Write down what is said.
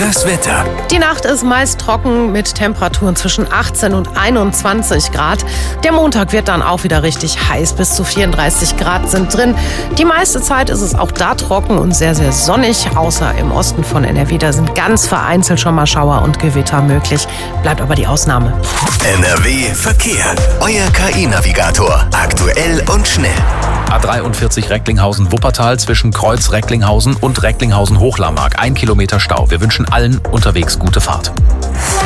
Das Wetter. Die Nacht ist meist trocken mit Temperaturen zwischen 18 und 21 Grad. Der Montag wird dann auch wieder richtig heiß. Bis zu 34 Grad sind drin. Die meiste Zeit ist es auch da trocken und sehr, sehr sonnig. Außer im Osten von NRW. Da sind ganz vereinzelt schon mal Schauer und Gewitter möglich. Bleibt aber die Ausnahme. NRW Verkehr. Euer KI-Navigator. Aktuell und schnell. A43 Recklinghausen-Wuppertal zwischen Kreuz Recklinghausen und Recklinghausen-Hochlarmark. 1 Kilometer Stau. Wir wünschen allen unterwegs gute Fahrt.